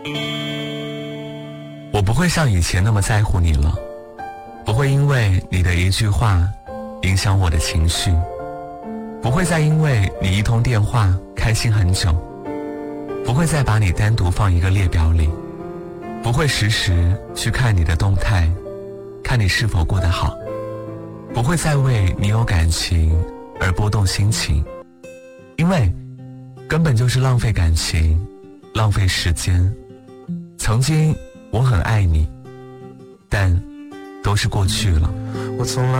我不会像以前那么在乎你了，不会因为你的一句话影响我的情绪，不会再因为你一通电话开心很久，不会再把你单独放一个列表里，不会时时去看你的动态，看你是否过得好，不会再为你有感情而波动心情，因为根本就是浪费感情，浪费时间。曾经我很爱你，但都是过去了。 我从来